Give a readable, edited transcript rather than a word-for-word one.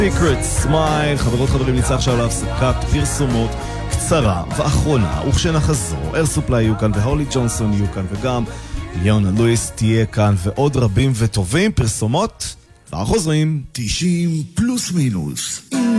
Secret Smile. חברות חברים, נצא עכשיו להפסקת פרסומות קצרה ואחרונה, וכשנחזור אר סופליי יהיו כאן והולי ג'ונסון יהיו כאן וגם ליאונה לואיס תהיה כאן ועוד רבים וטובים. פרסומות כבר חוזרים. 90 פלוס מינוס.